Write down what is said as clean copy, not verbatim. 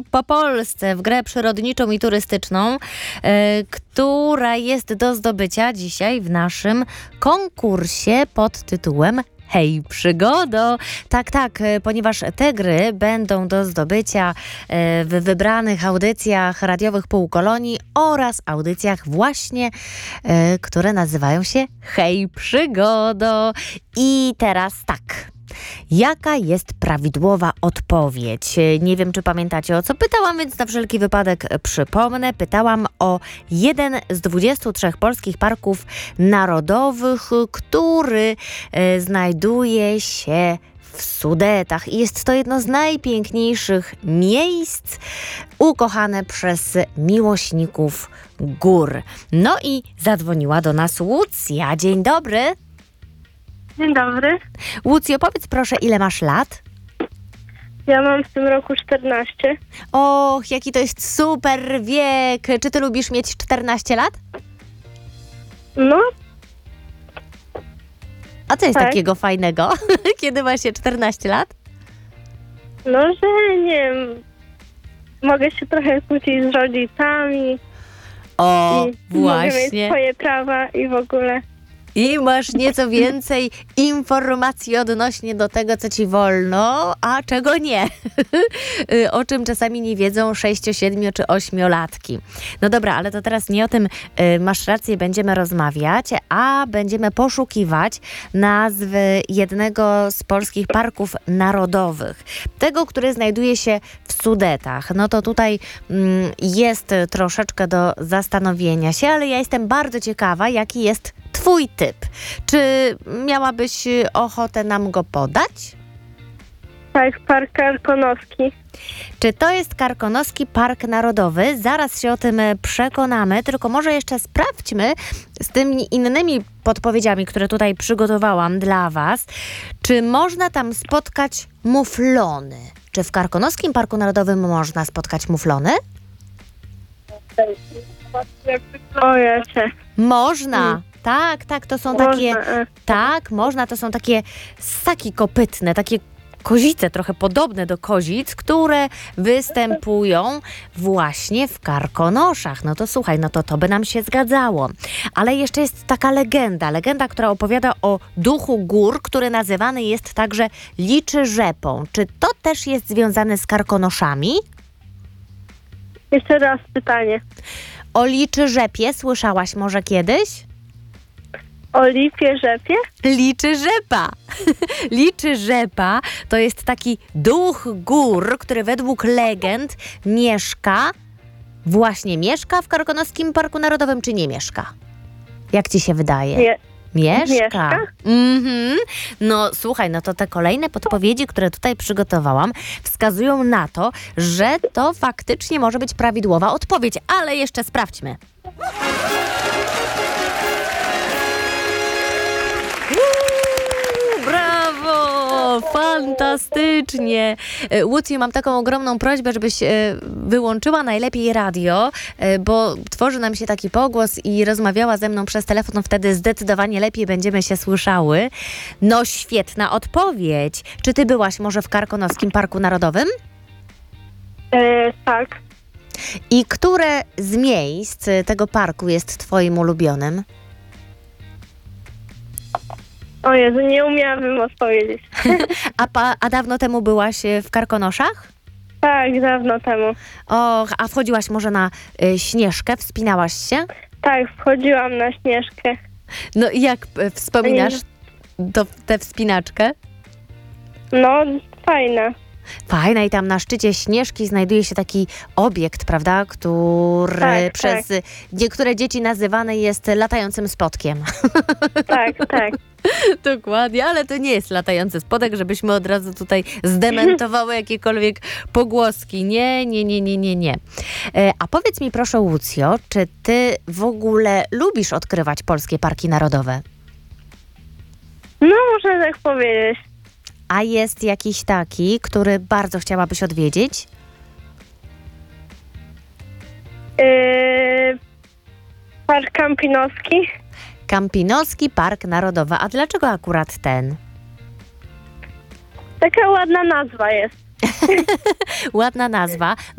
po Polsce w grę przyrodniczą i turystyczną, która jest do zdobycia dzisiaj w naszym konkursie pod tytułem Hej Przygodo! Tak, ponieważ te gry będą do zdobycia w wybranych audycjach radiowych Półkolonii oraz audycjach właśnie, które nazywają się Hej Przygodo. I teraz tak. Jaka jest prawidłowa odpowiedź? Nie wiem, czy pamiętacie, o co pytałam, więc na wszelki wypadek przypomnę. Pytałam o jeden z 23 polskich parków narodowych, który znajduje się w Sudetach. I jest to jedno z najpiękniejszych miejsc ukochane przez miłośników gór. No i zadzwoniła do nas Łucja. Dzień dobry. Dzień dobry. Łucjo, powiedz proszę, ile masz lat? Ja mam w tym roku 14. Och, jaki to jest super wiek. Czy ty lubisz mieć 14 lat? No, A co jest tak. takiego fajnego, kiedy ma się 14 lat? no, że nie wiem, mogę się trochę kłócić z rodzicami O, i mogę mieć właśnie. swoje prawa i w ogóle. I masz nieco więcej informacji odnośnie do tego, co ci wolno, a czego nie. O czym czasami nie wiedzą 6, 7 czy 8-latki. No dobra, ale to teraz nie o tym, masz rację, będziemy rozmawiać, a będziemy poszukiwać nazwy jednego z polskich parków narodowych. Tego, który znajduje się w Sudetach. No to tutaj jest troszeczkę do zastanowienia się, ale ja jestem bardzo ciekawa, jaki jest twój typ. Czy miałabyś ochotę nam go podać? Tak, Park Karkonoski. Czy to jest Karkonoski Park Narodowy? Zaraz się o tym przekonamy, tylko może jeszcze sprawdźmy z tymi innymi podpowiedziami, które tutaj przygotowałam dla was, czy można tam spotkać muflony? Czy w Karkonoskim Parku Narodowym można spotkać muflony? O jacie. Można. Tak, to są takie... Tak, można, to są takie ssaki kopytne, takie kozice, trochę podobne do kozic, które występują właśnie w Karkonoszach. No to słuchaj, no to by nam się zgadzało. Ale jeszcze jest taka legenda, która opowiada o duchu gór, który nazywany jest także Liczyrzepą. Czy to też jest związane z Karkonoszami? Jeszcze raz pytanie. O Liczyrzepie słyszałaś może kiedyś? O lipie rzepie? Liczyrzepa. Liczyrzepa to jest taki duch gór, który według legend mieszka w Karkonoskim Parku Narodowym, czy nie mieszka? Jak ci się wydaje? Nie. Mieszka. No słuchaj, no to te kolejne podpowiedzi, które tutaj przygotowałam, wskazują na to, że to faktycznie może być prawidłowa odpowiedź, ale jeszcze sprawdźmy. Brawo! Fantastycznie! Łucju, mam taką ogromną prośbę, żebyś wyłączyła najlepiej radio, bo tworzy nam się taki pogłos i rozmawiała ze mną przez telefon, wtedy zdecydowanie lepiej będziemy się słyszały. No świetna odpowiedź! Czy ty byłaś może w Karkonoskim Parku Narodowym? Tak. I które z miejsc tego parku jest twoim ulubionym? O Jezu, nie umiałabym odpowiedzieć. A dawno temu byłaś w Karkonoszach? Tak, dawno temu. Och, a wchodziłaś może na Śnieżkę? Wspinałaś się? Tak, wchodziłam na Śnieżkę. No i jak wspominasz tę wspinaczkę? No, fajne. Fajna i tam na szczycie Śnieżki znajduje się taki obiekt, prawda, który przez niektóre dzieci nazywany jest latającym spotkiem. Tak. Dokładnie, ale to nie jest latający spodek, żebyśmy od razu tutaj zdementowały jakiekolwiek pogłoski. Nie. A powiedz mi proszę, Łucjo, czy ty w ogóle lubisz odkrywać polskie parki narodowe? No, można tak powiedzieć. A jest jakiś taki, który bardzo chciałabyś odwiedzić? Park Kampinoski. Kampinoski Park Narodowy. A dlaczego akurat ten? Taka ładna nazwa jest. Ładna nazwa.